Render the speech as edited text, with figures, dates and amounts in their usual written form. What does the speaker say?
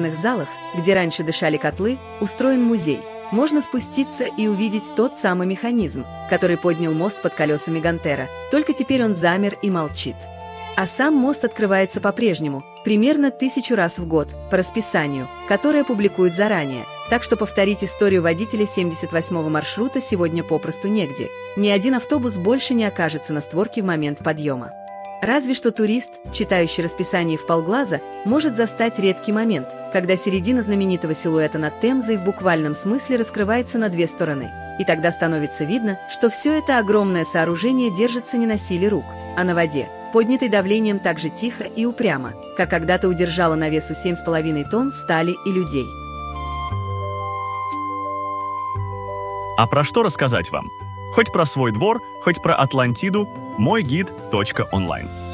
просторных залах, где раньше дышали котлы, устроен музей. Можно спуститься и увидеть тот самый механизм, который поднял мост под колесами Гантера, только теперь он замер и молчит. А сам мост открывается по-прежнему, примерно 1000 раз в год, по расписанию, которое публикуют заранее, так что повторить историю водителя 78-го маршрута сегодня попросту негде. Ни один автобус больше не окажется на створке в момент подъема. Разве что турист, читающий расписание вполглаза, может застать редкий момент, когда середина знаменитого силуэта над Темзой в буквальном смысле раскрывается на две стороны. И тогда становится видно, что все это огромное сооружение держится не на силе рук, а на воде, поднятой давлением так же тихо и упрямо, как когда-то удержала на весу 7,5 тонн стали и людей. А про что рассказать вам? Хоть про свой двор, хоть про Атлантиду, мойгид.онлайн.